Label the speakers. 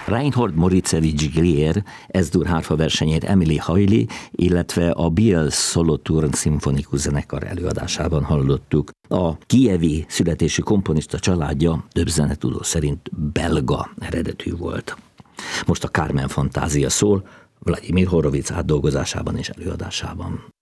Speaker 1: Reinhold Moritzewicz Glier S-dur hárfa versenyét Emily Hailey, illetve a Biel Solothurn szimfonikus zenekar előadásában hallottuk. A kijevi születésű komponista családja több zenetudó szerint belga eredetű volt. Most a Carmen fantázia szól Vladimir Horowitz átdolgozásában és előadásában.